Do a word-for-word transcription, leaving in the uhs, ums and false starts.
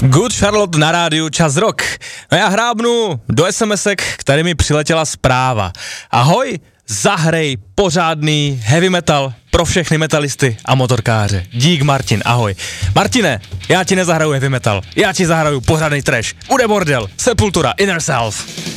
Good Charlotte na rádiu Čas Rock. No já hrábnu do SMSek, který mi přiletěla zpráva. Ahoj, zahrej pořádný heavy metal pro všechny metalisty a motorkáře. Dík Martin, ahoj. Martine, já ti nezahraju heavy metal, já ti zahraju pořádný trash. Bude bordel, Sepultura, Inner Self.